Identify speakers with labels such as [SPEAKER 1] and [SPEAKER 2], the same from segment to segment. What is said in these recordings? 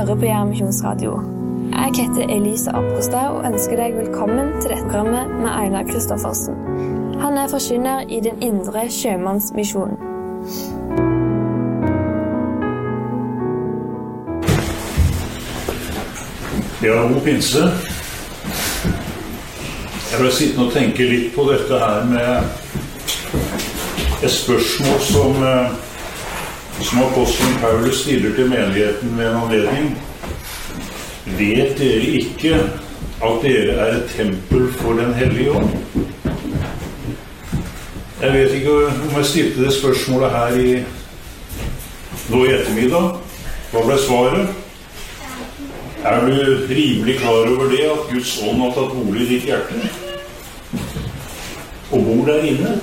[SPEAKER 1] hører på Jæren Misjonsradio. Jeg heter Elise Apostad og ønsker deg velkommen til dette programmet med Einar Kristoffersen. Han forkynner i den indre sjømannsmisjonen.
[SPEAKER 2] Ja, god pinse. Jeg ble sittende og tenke litt på dette her med et spørsmål som apostelen Paulus stiller til menigheten ved en anledning. Vet dere ikke at dere et tempel for den hellige ånd? Jeg vet ikke om jeg stilte det spørsmålet her nå i ettermiddag. Hva ble svaret? Du rimelig klar over det at Guds ånd har tatt bolig i ditt hjerte? Og bor der inne?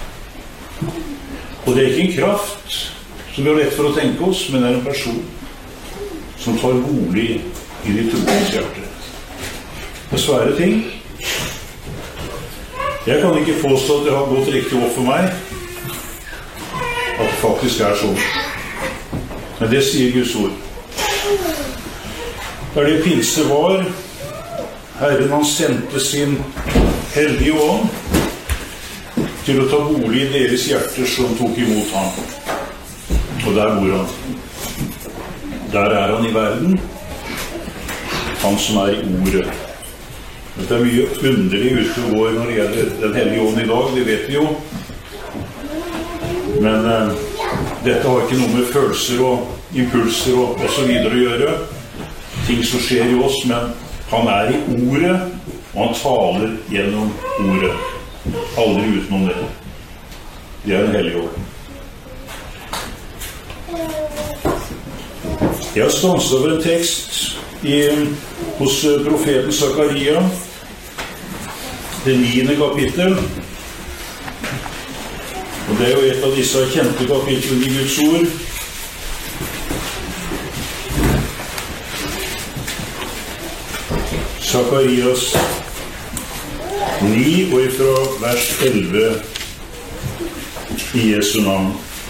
[SPEAKER 2] Og det ikke en kraft som vi har lett for å tenke oss, men det en person som tar bolig i ditt troens hjerte. Det svære ting. Jeg kan ikke påstå at det har gått riktig opp for meg at det faktisk sånn. Men det sier Guds ord. Da det pinse var, Herren han sendte sin hellige ånd til å ta bolig i deres hjerter som tok imot ham. Og der bor han. Der han i verden. Han som i ordet. Det mye underlig ute og går når det gjelder den hellige ånd i dag, det vet vi jo. Men dette har ikke noe med følelser og impulser og så videre å gjøre. Ting som skjer i oss, men han i ordet, og han taler gjennom ordet. Aldri utenom det. Det den hellige ånd. Jeg har stanset over en tekst hos profeten Zakaria, det 9. kapittel. Og det jo et av disse kjente kapitlene i Guds ord. Zakarias 9, og fra vers 11 i Jesu navn.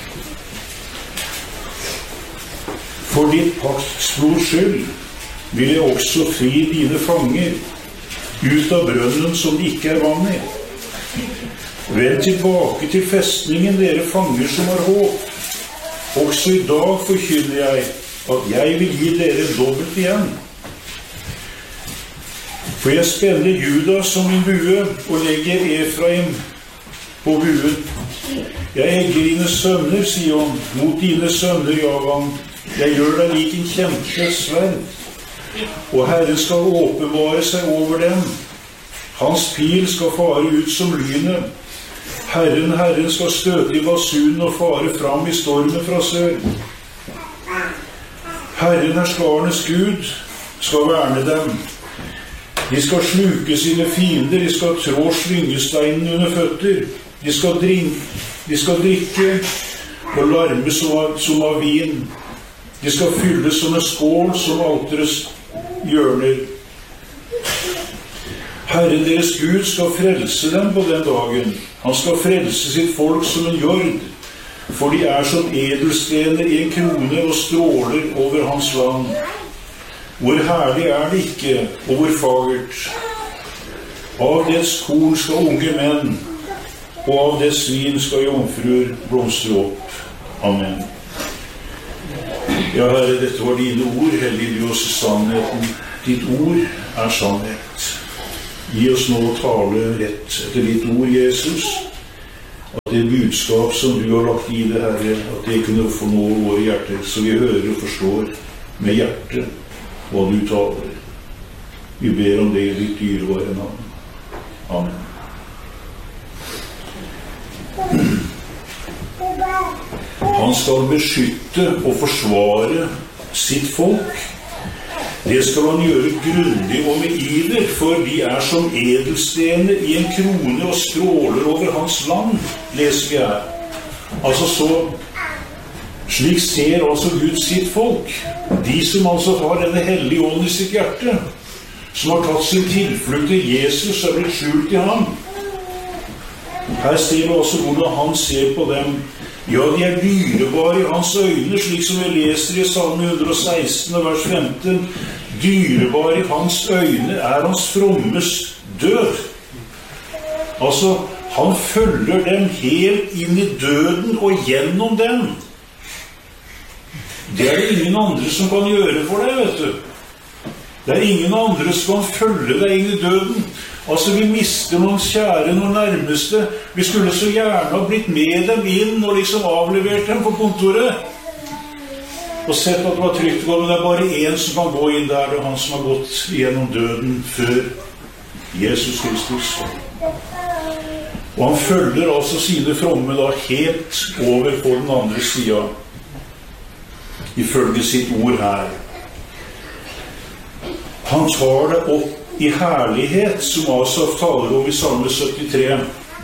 [SPEAKER 2] For ditt paktsblods skyld vil jeg også fri dine fanger ut av brønnen som de ikke vann i. Vend tilbake til festningen, dere fanger som har håp. Også i dag forkynner jeg at jeg vil gi dere dobbelt igjen. For jeg spenner Juda som min bue og legger Efraim på buen. Jeg egger dine sønner, Sion, mot dine sønner, Javan. Jeg gjør deg lik en kjempesverd, og Herren skal åpenbare seg over dem. Hans pil skal fare ut som lynet. Herren skal støte i basunen og fare fram i stormen fra sør. Herren skarenes Gud, skal verne dem. De skal sluke sine fiender, de skal trå slyngesteinen under føtter. De skal drikke og larme som av vin. De skal fylles som en skål som alterets hjørner. Herren deres Gud skal frelse dem på den dagen. Han skal frelse sitt folk som en jord, for de som edelstener i en krone og stråler over hans land. Hvor herlig det ikke, og hvor fagert. Av dets korn skal unge menn, og av dets vin skal jomfruer blomstre opp. Amen. Ja, Herre, dette var dine ord, hellige du oss i sannheten. Ditt ord sannhet. Gi oss nå å tale rett etter ditt ord, Jesus. At det budskap som du har lagt i det, Herre, at det kunne få nå våre hjerter, så vi hører og forstår med hjertet hva du taler. Vi ber om det i ditt dyrebare navn. Amen. Han skal beskytte og forsvare sitt folk. Det skal han gjøre grundig og med iver, for de som edelstener i en krone og stråler over hans land, leser vi her. Altså slik ser altså Gud sitt folk. De som altså har denne hellige ånd i sitt hjerte, som har tatt sin tilflukt til Jesus og blitt skjult i ham. Her ser vi også hvordan han ser på dem Ja, de dyrebare i hans øyne, slik som vi leser i Salme 116, vers 15. Dyrebare i hans øyne hans frommes død. Altså, han følger dem helt inn i døden og gjennom dem. Det det ingen andre som kan gjøre for deg, vet du. Det ingen andre som kan følge deg inn i døden. Altså, vi mister noen kjære, noen nærmeste. Vi skulle så gjerne ha blitt med dem inn og liksom avlevert dem på kontoret. Og sett at det var trygt å gå, men det bare en som kan gå inn der. Det han som har gått gjennom døden før Jesus Kristus. Og han følger altså sine fromme da helt over på den andre siden. Ifølge sitt ord her. Han tar det opp i herlighet, som Asaf taler over i Salme 73.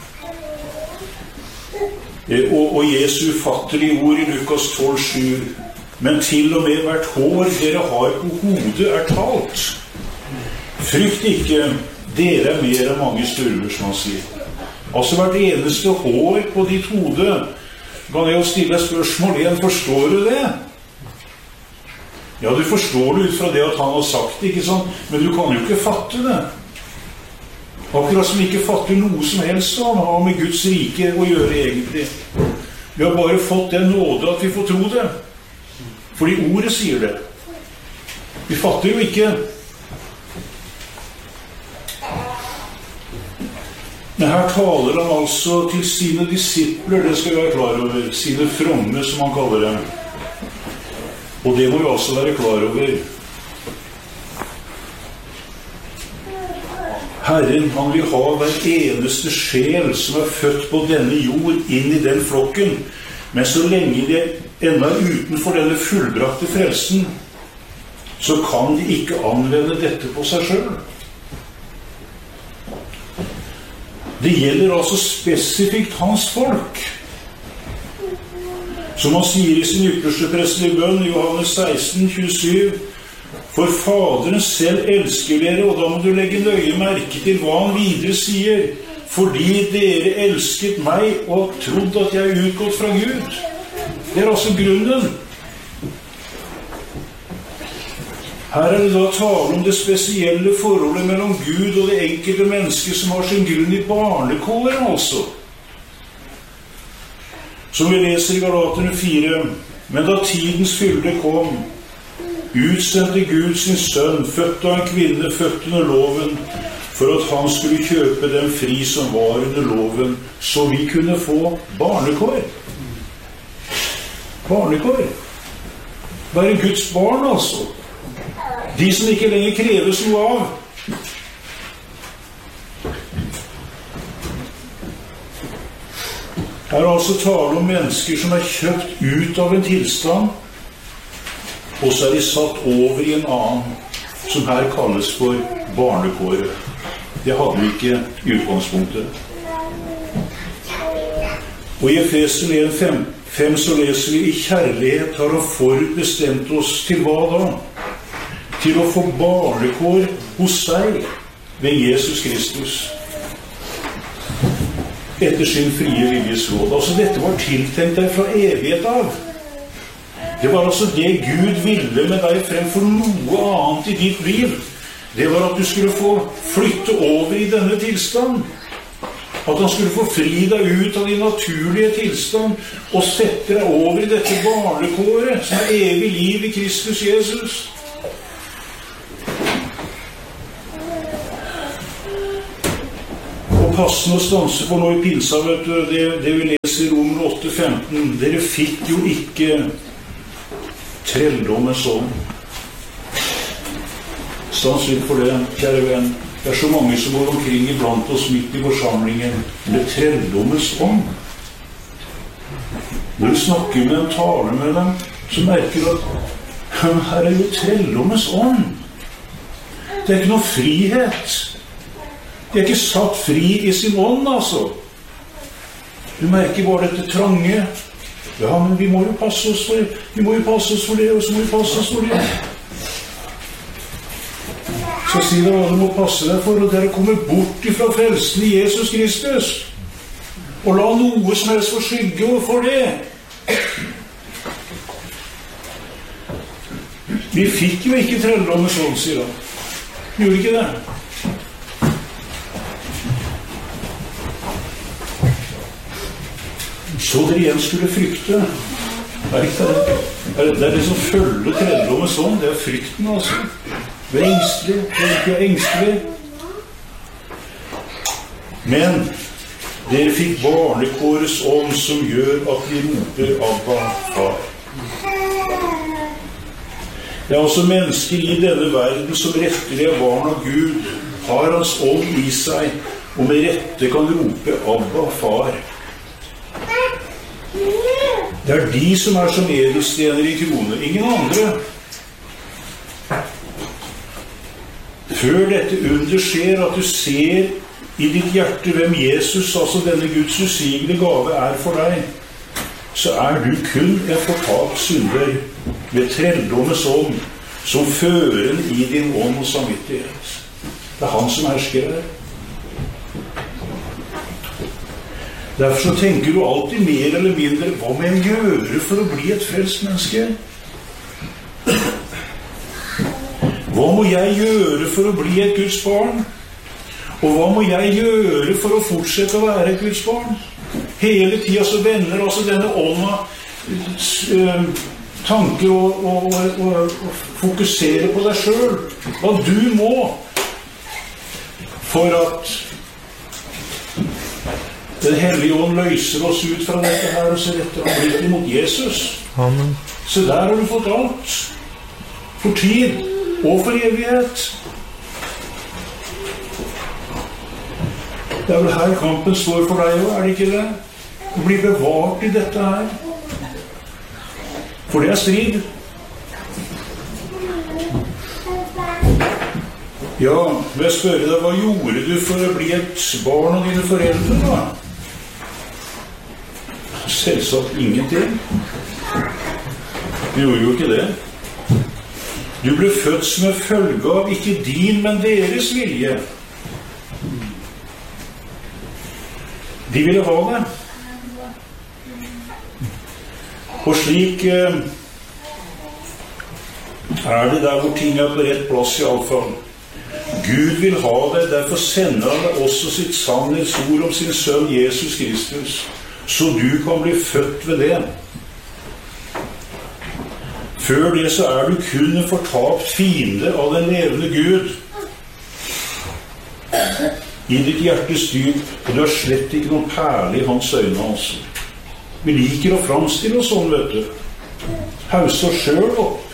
[SPEAKER 2] Og Jesu ufattelige ord i Lukas 12:7. Men til og med hvert hår dere har på hodet talt. Frykt ikke, dere mer enn mange sturver, som han sier. Altså hvert eneste hår på ditt hode. Kan jeg jo stille et spørsmål igjen, forstår du det? Ja, du forstår det ut fra det at han har sagt det, ikke sant? Men du kan jo ikke fatte det. Akkurat som ikke fatter noe som helst han har med Guds rike å gjøre egentlig. Vi har bare fått den nåde at vi får tro det. Fordi ordet sier det. Vi fatter jo ikke. Men her taler han altså til sine disipler, det skal vi være klar over, sine fromme som han kaller dem. Og det må vi også være klar over. Herren, han vil ha hver eneste sjel som født på denne jord inn i den flokken. Men så lenge de ennå utenfor denne fullbrakte frelsen, så kan de ikke anvende dette på seg selv. Det gjelder altså spesifikt hans folk. Som han sier i sin ypperste prestelige bønn, Johannes 16:27, for Faderen selv elsker dere, og da må du legge nøye merke til hva han videre sier, fordi dere elsket meg og trodd at jeg utgått fra Gud. Det altså grunnen. Her det da tale om det spesielle forholdet mellom Gud og det enkelte mennesket som har sin grunn i barnekåren, altså. Som vi leser i Galaterne 4, men da tidens fylde kom, utsendte Gud sin sønn, født av en kvinne, født under loven, for at han skulle kjøpe dem fri som var under loven, så vi kunne få barnekår. Barnekår. Være Guds barn, altså. De som ikke lenger kreves noe av. Her altså tale om mennesker som kjøpt ut av en tilstand, og så de satt over i en annen, som her kalles for barnekåret. Det hadde vi ikke i utgangspunktet. Og i Efeserne 1:5 så leser vi, i kjærlighet har han forutbestemt oss til hva da? Til å få barnekår hos seg ved Jesus Kristus. Etter sin frie viljes råd. Altså dette var tiltenkt deg fra evighet av. Det var altså det Gud ville med deg fremfor noe annet i ditt liv. Det var at du skulle få flytte over i denne tilstand. At han skulle få fri deg ut av din naturlige tilstand og sette deg over i dette barnekåret som evig liv i Kristus Jesus. Passende å stanse for noe i pinsa, vet du, det vi leser i Romer 8:15. Dere fikk jo ikke trelldommens ånd. Stans litt for det, kjære venn. Det så mange som går omkring iblant oss midt i forsamlingen med trelldommens ånd. Når du snakker med dem, taler med dem, så merker du at her jo trelldommens ånd. Det ikke noe frihet. De ikke satt fri i sin ånd, altså. Du merker bare dette trange. Ja, men vi må jo passe oss for det. Vi må jo passe oss for det, og så må vi passe oss for det. Så si deg hva du må passe deg for, og det å komme bort fra frelsen i Jesus Kristus. Og la noe som helst få skygge for det. Vi fikk jo ikke trelldom med sånn, sier han. Vi gjorde ikke det. Så dere igjen skulle frykte. Det er det som følger trelldom med sånn. Det er frykten, altså. Vi er engstelige. Vi er ikke engstelige. Men dere fikk barnekårets ånd som gjør at de roper Abba, far. Det er også mennesker i denne verden som rettelig er barn av Gud, har hans ånd i seg, og med rette kan rope Abba, far. Det er de som er som edelstener i kroner, ingen andre. Før dette under skjer, at du ser i ditt hjerte hvem Jesus, altså denne Guds usigelige gave, er for deg, så er du kun en fortapt synder ved trelldommens ånd, som fører i din ånd og samvittighet. Det er han som hersker her. Derfor så tenker du alltid mer eller mindre, hva må jeg gjøre for å bli et frelst menneske? Hva må jeg gjøre for å bli et Guds barn? Og hva må jeg gjøre for å fortsette å være et Guds barn? Hele tiden så vender altså denne ånda tanker og fokusere på deg selv. Hva du må for at Den hellige ånd løser oss ut fra dette her og så retter han blikket mot Jesus.
[SPEAKER 3] Amen.
[SPEAKER 2] Så der har du fått alt. For tid og for evighet. Det er vel her kampen står for deg også, er det ikke det? Å bli bevart i dette her. For det er strid. Ja, vil jeg spørre deg, hva gjorde du for å bli et barn av dine foreldre da? Selvsagt ingenting. Du gjorde jo ikke det. Du ble født som en følge av ikke din, men deres vilje. De ville ha det. Og slik er det der hvor ting er på rett plass i alle fall. Gud vil ha det, derfor sender han deg også sitt sannhetsord om sin sønn Jesus Kristus, så du kan bli født ved det. Før det så er du kun en fortapt fiende av den levende Gud. I ditt hjertes dyp, og du har slett ikke noen perle i hans øyne, altså. Vi liker å framstille oss sånn, vet du. Hause oss selv opp.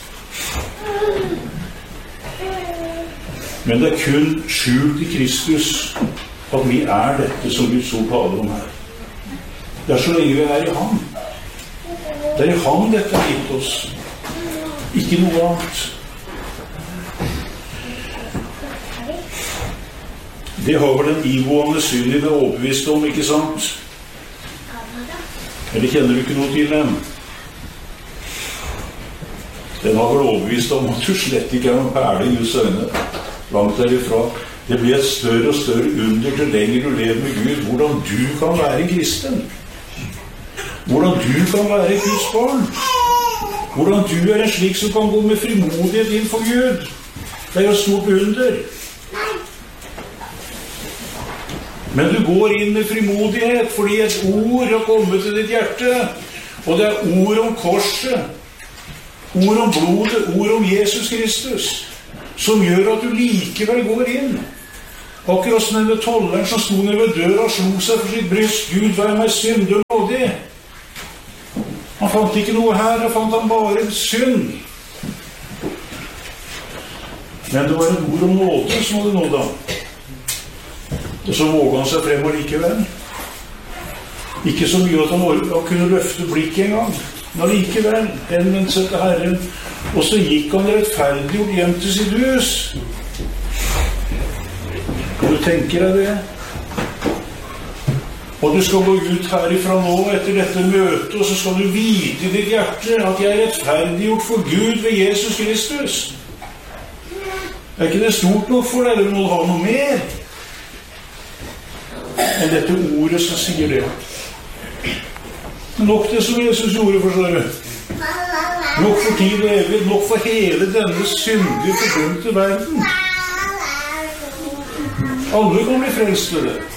[SPEAKER 2] Men det er kun skjult i Kristus at vi er dette som Guds ord taler om her. Det er så lenge vi er i ham. Det er i ham dette er gitt oss. Ikke noe annet. Det har vel den iboende synd i det overbeviste om, ikke sant? Eller kjenner du ikke noe til den? Den har vel overbevist om at du slett ikke er noen perle i Guds øyne. Langt derifra. Det blir et større og større under til lenger du lever med Gud. Hvordan du kan være en kristen. Hvordan du kan være et Guds barn. Hvordan du er en slik som kan gå med frimodighet inn for Gud. Det er jo et stort under. Men du går inn med frimodighet fordi et ord har kommet til ditt hjerte. Og det er ord om korset. Ord om blodet. Ord om Jesus Kristus. Som gjør at du likevel går inn. Akkurat som denne tolleren som sto ned ved døra og slo seg for sitt bryst. Gud, vær meg synder nådig. Han fant ikke noe her, han fant han bare synd. Men det var et ord om nåde som hadde nådd ham. Og så våget han seg frem og likevel. Ikke så mye at han kunne løfte blikket en gang. Men likevel henvendt seg til Herren. Og så gikk han rettferdiggjort hjem til sitt hus. Kan du tenke deg det? Og du skal gå ut herifra nå etter dette møtet, og så skal du vite i ditt hjerte at jeg er rettferdiggjort for Gud ved Jesus Kristus. Er ikke det stort nok for deg, eller må du ha noe mer enn dette ordet som sier det? Nok det som Jesus gjorde, forstår du. Nok for tid og evig, nok for hele denne syndige, fordømte verden. Alle kan bli frelst ved det.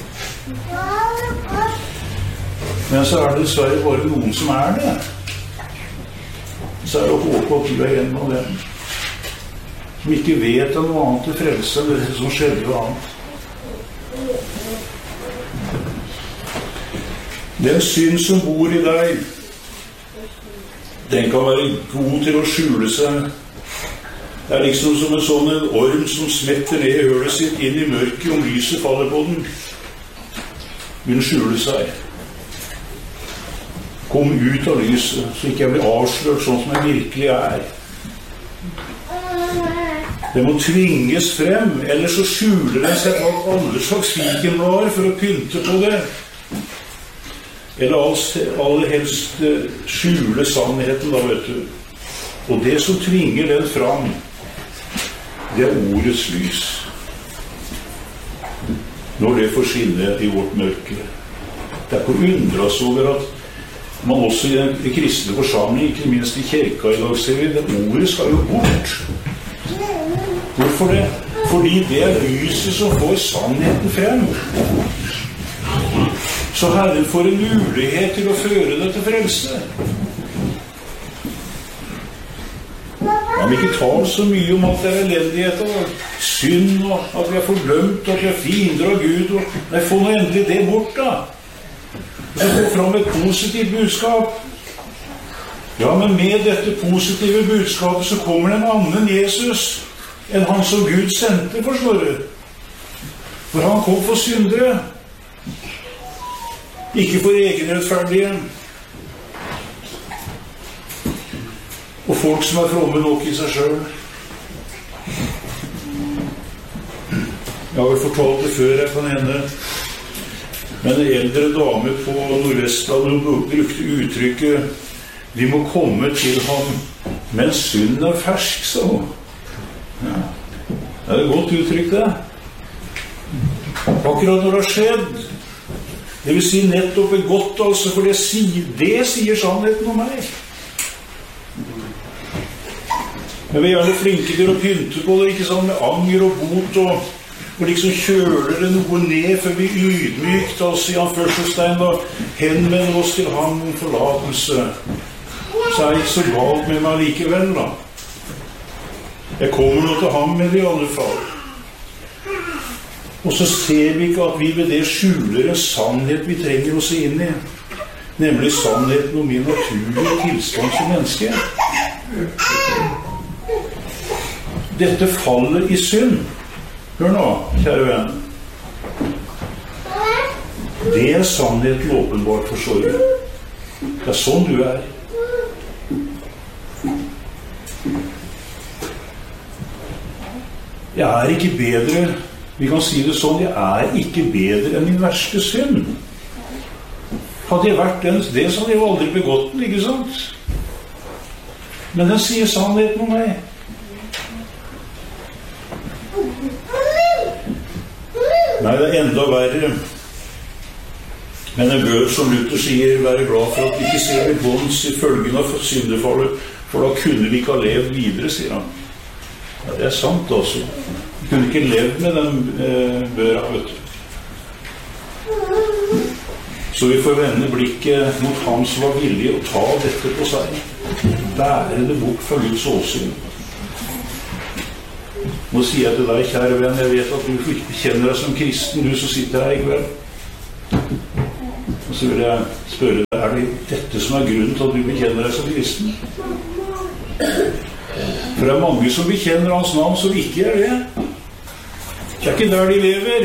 [SPEAKER 2] Men så det dessverre bare noen som det. Så det å håpe at du en av dem. Som ikke vet av noe annet til frelse enn det som skjedde noe annet. Den synd som bor i deg, den kan være god til å skjule seg. Det liksom som en sånn orm som smetter ned i hølet sitt inn i mørket om lyset faller på den. Vil skjule seg. Kom ut av lyset, så ikke jeg blir avslørt sånn som jeg virkelig Det må tvinges frem, ellers så skjuler den seg bak alle slags fikenblader for å pynte på det. Eller aller helst skjule sannheten da, vet du. Og det som tvinger den fram, det ordets lys. Når det får skinne i vårt mørke. Det på undres over at man også i den kristne forsamling, ikke minst i kirka i dag, ser vi, det ordet skal jo bort. Hvorfor det? Fordi det lyset som får sannheten frem. Så Herren får en mulighet til å føre deg til frelse. Han vil ikke tale så mye om at det elendighet og synd, og at vi fordømt, at vi fiender av Gud. Nei, få nå endelig det bort da. Så få fram et positivt budskap. Ja, men med dette positive budskapet så kommer det en annen Jesus enn han som Gud sendte, forstår du. For han kom for syndere. Ikke for egenrettferdige. Og folk som fromme nok i seg selv. Jeg har vel fortalt det før, jeg kan hende. Men en eldre dame på Nordvestland brukte uttrykket «Vi må komme til ham mens synden fersk», sa hun. Ja. Det et godt uttrykk, det. Akkurat når det har skjedd. Det vil si nettopp godt, altså, for det sier sannheten om meg. Men vi gjerne flinke til å pynte på det, ikke sånn med anger og bot, og liksom kjøler det noe ned, for vi ydmykt oss i han førstestein, og henvender oss til ham om forlatelse. Så det ikke så galt med meg likevel, da. Jeg kommer nå til ham med det i alle fall. Og så ser vi ikke at vi ved det skjuler en sannhet vi trenger å se inn i. Nemlig sannheten om min naturlige tilstand som menneske. Dette faller i synd. Hør nå, kjære venn. Det sannheten åpenbart for sorgen. Det sånn du Jeg ikke bedre, vi kan si det sånn, jeg ikke bedre enn min verste synd. Hadde jeg vært det, så hadde jeg aldri begått den, ikke sant? Men den sier sannheten om meg. Nei, det enda verre. Men en bør, som Luther sier, være glad for at vi ikke ser i bånds i følgen av syndefallet, for da kunne vi ikke ha levd videre, sier han. Ja, det sant også. Vi kunne ikke levd med den børa, vet du. Så vi får vende blikket mot han som var villig å ta dette på seg. Bære det bort fra Guds åsyn. Nå sier jeg til deg, kjære venn, jeg vet at du kjenner deg som kristen, du som sitter her i kveld. Og så vil jeg spørre deg, det dette som grunnen til at du bekjenner deg som kristen? For det mange som bekjenner hans navn som ikke det. Det ikke der de lever.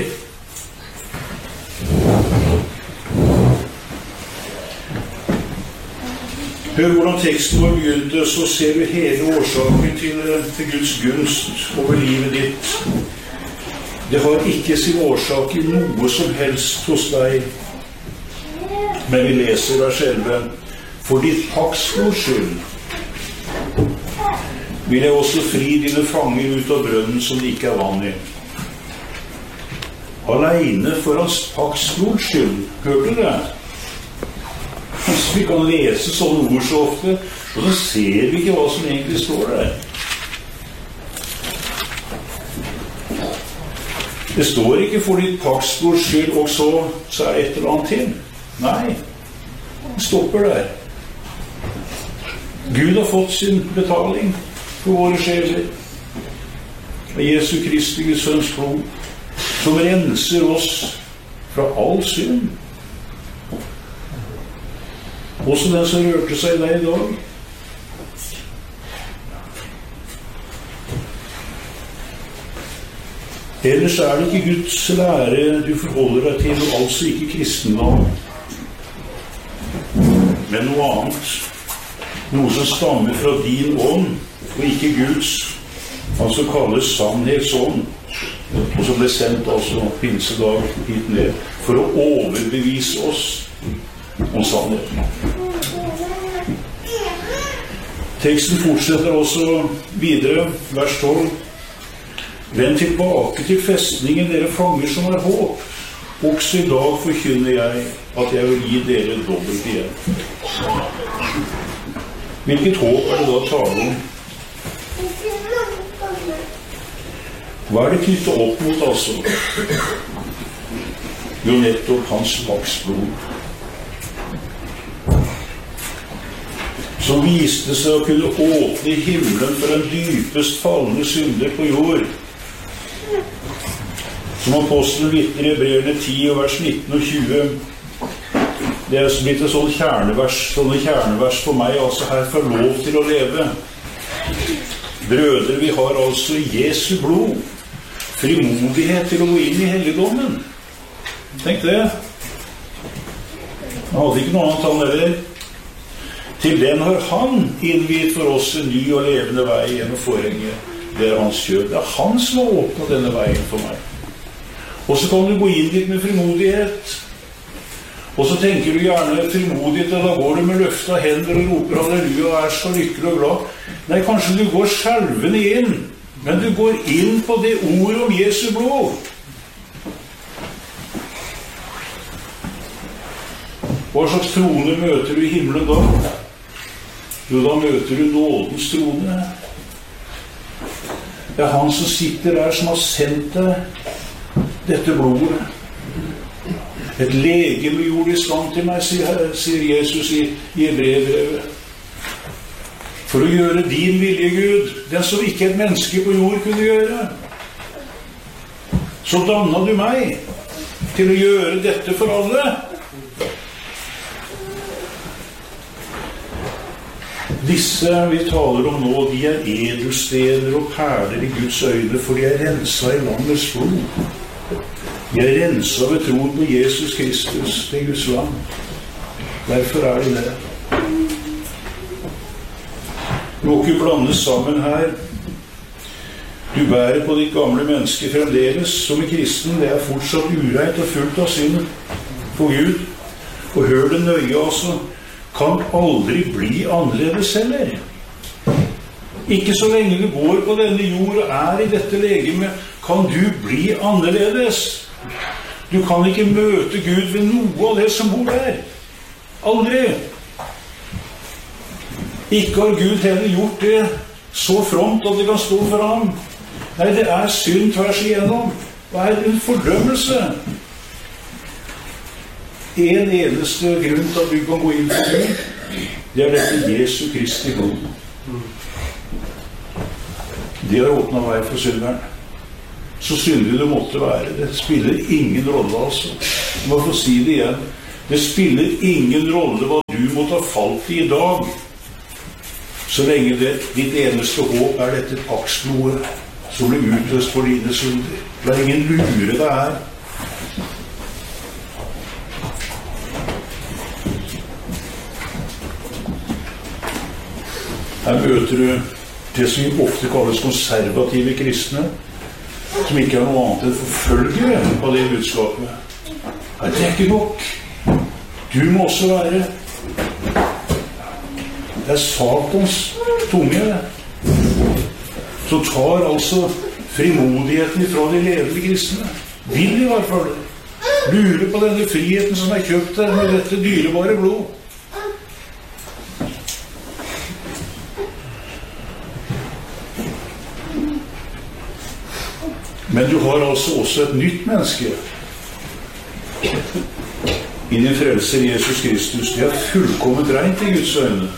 [SPEAKER 2] Hør hvordan teksten vår begynte, så ser du hele årsaken til Guds gunst over livet ditt. Det har ikke sin årsak i noe som helst hos deg. Men vi leser deg selve. For ditt paktsblods skyld vil jeg også fri dine fanger ut av brønnen som det ikke vann i. Alene for hans paktsblods skyld. Hørte du det? Vi kan lese sånne ord så ofte, Og så ser vi ikke hva som egentlig står der. Det står ikke for ditt paktsbords skyld, og så er det et eller annet til. Nei, det stopper der. Gud har fått sin betaling for våre sjeler. Av Jesu Kristi, Guds sønns blod, som renser oss fra all synd. Også den som rørte seg der i dag. Ellers er det ikke Guds lære du forholder deg til, og altså ikke kristendom, men noe annet. Noe som stammer fra din ånd, og ikke Guds, altså kalles sannhetsånd, og som ble sendt altså pinsedag hit ned, for å overbevise oss om sannheten. Teksten fortsetter også videre, vers 12. Vend tilbake til festningen, dere fanger som har håp. Også i dag forkynner jeg at jeg vil gi dere dobbelt igjen. Hvilket håp er det da tale om? Hva er det knyttet opp mot, altså? Jo, nettopp hans paktsblod. Som viste seg å kunne åpne himmelen for en dypest fallende synder på jord. Som apostelen vitner i Hebreerne 10, vers 19 og 20. Det er blitt et sånne kjernevers for meg, altså her får lov til å leve. Brødre, vi har altså Jesu blod, frimodighet til å gå inn i helligdommen. Tenk det. Han hadde ikke noe annet han heller. Til den har han innviet for oss en ny og levende vei gjennom forhenget. Det er hans kjød. Det er han som har åpnet denne veien for meg. Og så kan du gå inn dit med frimodighet. Og så tenker du gjerne frimodighet, og da går du med løfta hender og roper halleluja og er så lykkelig og glad. Nei, kanskje du går skjelvende inn, men du går inn på det ordet om Jesu blod. Hva slags trone møter du i himmelen da? Jo, da møter du nådens trone. Det er han som sitter der, som har sendt deg dette blodet. Et legeme gjorde i stand til meg, sier Jesus i Hebreerbrevet. For å gjøre din vilje, Gud, den som ikke et menneske på jord kunne gjøre. Så dannet du meg til å gjøre dette for alle. Disse vi taler om nå, de er edelstener og perler i Guds øyne, for de er renset i lammets blod. De er renset ved troen på Jesus Kristus, det Guds lam. Derfor er de det. Du må ikke blandes sammen her. Du bærer på ditt gamle menneske fremdeles, som i kristen, det er fortsatt ureit og fullt av synd for Gud. Og hør det nøye, altså, kan aldri bli annerledes heller. Ikke så lenge du går på denne jord og er i dette legeme, kan du bli annerledes. Du kan ikke møte Gud ved noe av det som bor der. Aldri. Ikke har Gud heller gjort det så fromt at det kan stå for ham. Nei, det er synd tvers igjennom. Det er en fordømmelse. En eneste grunn til at du kan gå inn for Gud, det er dette Jesu Kristi blod. Det har åpnet vei for synderen. Så syndig du måtte være. Det spiller ingen rolle, altså. Jeg må få si det igjen. Det spiller ingen rolle hva du måtte ha falt i dag, så lenge ditt eneste håp er dette paktsblodet som blir utløst for dine synder. Det er ingen lure det er. Her møter du det som ofte kalles konservative kristne, som ikke har noe annet enn forfølgere av det budskapet. Nei, det er ikke nok. Du må også være. Det er Satans tunge som tar altså frimodigheten ifra de levende kristne. Vil i hvert fall lure på denne friheten som er kjøpt der med dette dyrebare blod. Men du har altså også et nytt menneske i din frelser Jesus Kristus. Det er fullkomment rent i Guds øyne.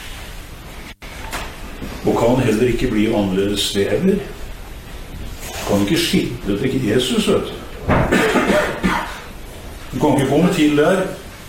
[SPEAKER 2] Og kan heller ikke bli annerledes det heller. Kan ikke skifte til Jesus, vet du. Du kan ikke komme til der.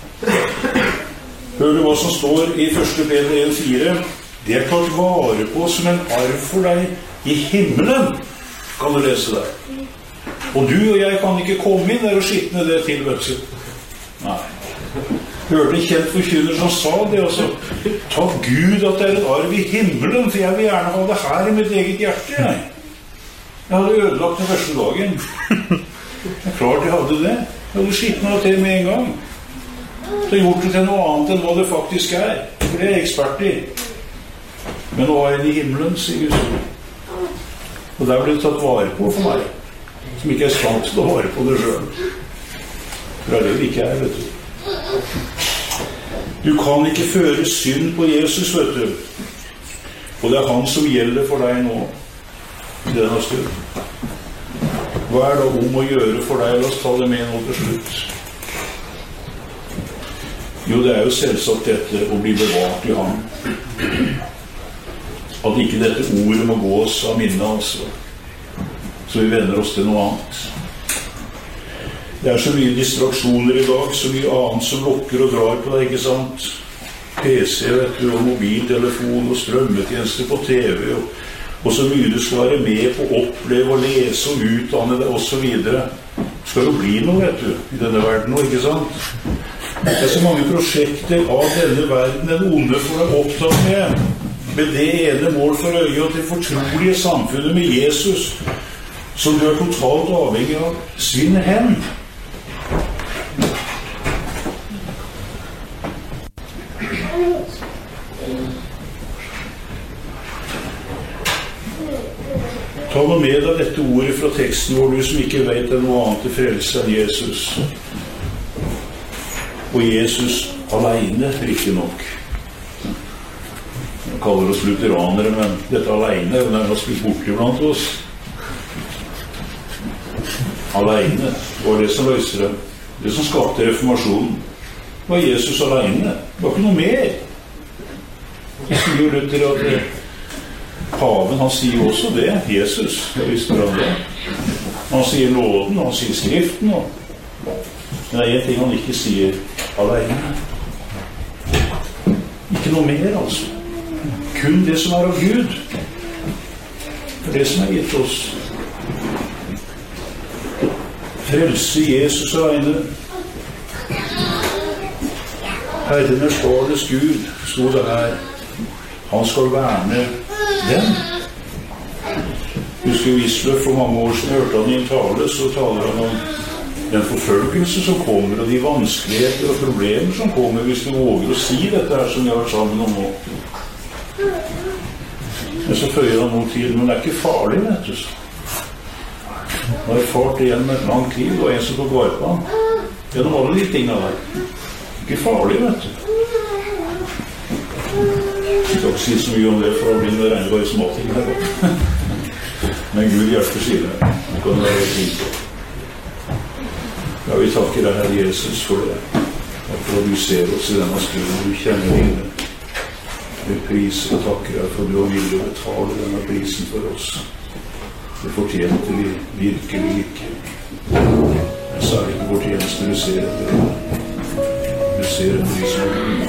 [SPEAKER 2] Hør du hva som står i 1. Peter 1,4? Det er tatt vare på som en arv for deg i himmelen, kan du lese der. Og du og jeg kan ikke komme inn der og skitne det til, vet du. Nei. Hørte en kjent forkynner som sa det, altså. Takk Gud at det er et arv i himmelen, for jeg vil gjerne ha det her i mitt eget hjerte, jeg. Jeg hadde ødelagt den første dagen. Det er klart jeg hadde det. Jeg hadde skitnet til med en gang. Så jeg gjort det til noe annet enn hva det faktisk er. For det er jeg ekspert i. Men nå er jeg i himmelen, sier Gud. Og der ble det tatt vare på for meg, som ikke er stand til å vare på det selv. For det er det ikke er, vet du. Du kan ikke føre synd på Jesus, vet du. Og det er han som gjelder for deg nå, i denne stund. Hva er det om å gjøre for deg? La oss ta det med nå til slutt. Jo, det er jo selvsagt dette å bli bevart i ham. At ikke dette ordet må gå oss av minnet, altså. Så vi vender oss til noe annet. Det er så mye distraksjoner i dag, så mye annet som lokker og drar på deg, ikke sant? PC, vet du, og mobiltelefon og strømmetjenester på TV, og så mye du skal være med på å oppleve og lese og utdanne deg, og så videre. Skal det bli noe, vet du, i denne verden nå, ikke sant? Det er så mange prosjekter av denne verden den onde får deg opptatt med det ene mål for øye, og det fortrolige samfunnet med Jesus, som du er totalt avhengig av, svinner hen. Ta nå med deg dette ordet fra teksten vår, du som ikke vet det er noe annet til frelse enn Jesus. Og Jesus alene, riktig nok. Vi kaller oss lutheranere, men dette alene er jo nærmest blitt borte blant oss. Alene var det som løste det. Det som skapte reformasjonen var Jesus alene. Det var ikke noe mer. Det sier jo Luther at paven, han sier jo også det, Jesus, jeg visste han det. Han sier nåden, han sier skriften, men det er en ting han ikke sier alene. Ikke noe mer, altså. Kun det som er av Gud. Det er det som er gitt oss. Frelse Jesus alene. Herren er skades Gud, stod det her. Han skal verne den. Husker Wisløff for mange år siden hørte han i en tale, så taler han om den forfølgelse som kommer, og de vanskeligheter og problemer som kommer hvis du våger å si dette her som vi har vært sammen om nå. Men så føyer han noe til, men det er ikke farlig, vet du. Han har erfart igjen med et langt liv, og en som tok vare på han. Gjennom alle de tingene der. Ikke farlig, vet du. Jeg skal ikke si så mye om det, for da blir det regnet bare småting her. Men Gud hjelper, sier det. Det kan være fint. Ja, vi takker deg, Herre Jesus, for det. Og for at du ser oss i denne stunden. Du kjenner dine. Vi priser og takker deg for at du har vilje å betale denne prisen for oss. Det fortjente vi virkelig ikke. Men så er det ikke vår tjeneste du ser etter det. Du ser etter de som